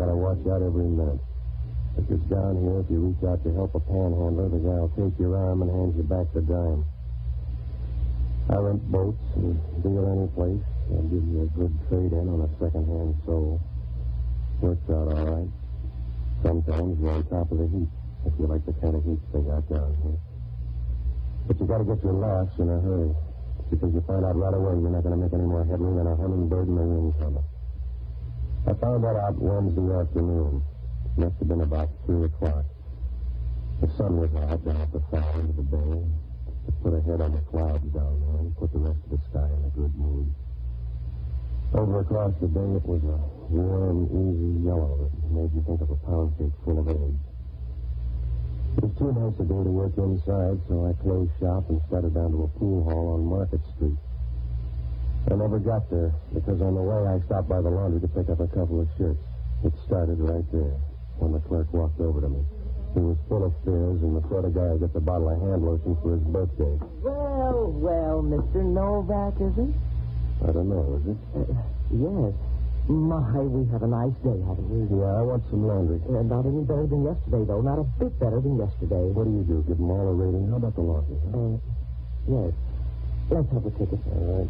gotta watch out every minute. Because down here, if you reach out to help a panhandler, the guy will take your arm and hand you back the dime. I rent boats and deal any place. I'll give you a good trade-in on a second-hand soul. Works out all right. Sometimes you're on top of the heap, if you like the kind of heat they got down here. But you gotta get your laughs in a hurry. Because you find out right away you're not gonna make any more headway than a hummingbird in the ring coming. I found that out Wednesday afternoon. Must have been about 3 o'clock. The sun was out down at the far end of the bay. It put a head on the clouds down there and put the rest of the sky in a good mood. Over across the bay, it was a warm, easy yellow that made you think of a pound cake full of eggs. It was too nice a day to work inside, so I closed shop and started down to a pool hall on Market Street. I never got there because on the way I stopped by the laundry to pick up a couple of shirts. It started right there when the clerk walked over to me. He was full of fears and the sort of guy who gets a bottle of hand lotion for his birthday. Well, Mr. Novak, is it? I don't know, is it? Yes. My, we have a nice day, haven't we? Yeah, I want some laundry. Not any better than yesterday, though. Not a bit better than yesterday. What do you do? Give them all a rating? How about the laundry? Yes. Let's have a ticket. All right.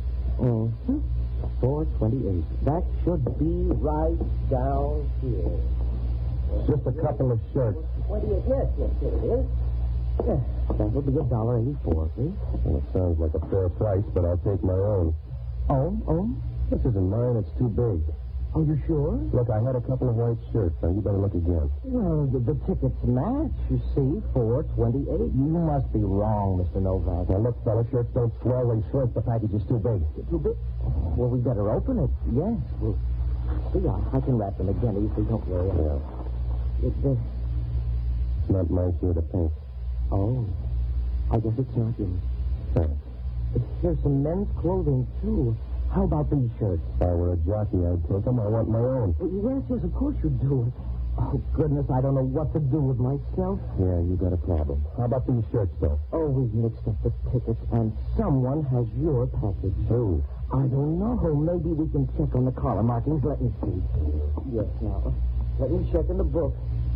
428. That should be right down here. Just a couple of shirts. Yes, here it is. Yeah, that would be $1.84, please. Well, it sounds like a fair price, but I'll take my own. Oh? This isn't mine. It's too big. Are you sure? Look, I had a couple of white shirts. Now, you better look again. Well, the tickets match, you see, 428. You must be wrong, Mr. Novak. Now, look, fella, shirts don't swell. They shrink. The package is too big. Too big? Well, we better open it. Yes. Well, see, I can wrap them again easily. Don't worry. Yeah. It's not my share to paint. Oh. I guess it's not yours. Thanks. Here's some men's clothing, too. How about these shirts? If I were a jockey, I'd take them. I want my own. Yes, of course you'd do it. Oh, goodness, I don't know what to do with myself. Yeah, you got a problem. How about these shirts, though? Oh, we've mixed up the tickets, and someone has your package. Who? I don't know. Maybe we can check on the collar markings. Let me see. Yes, now. Let me check in the book.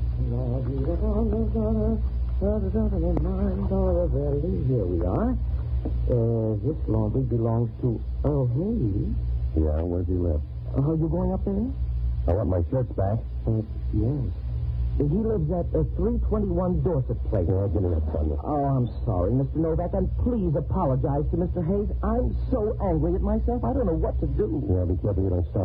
Here we are. This laundry belongs to Earl Hayes. Yeah, where's he live? Are you going up there? I want my shirts back. Yes. He lives at 321 Dorset Place. Yeah, give me that thunder. Oh, I'm sorry, Mr. Novak, and please apologize to Mr. Hayes. I'm so angry at myself, I don't know what to do. Yeah, be careful you don't stop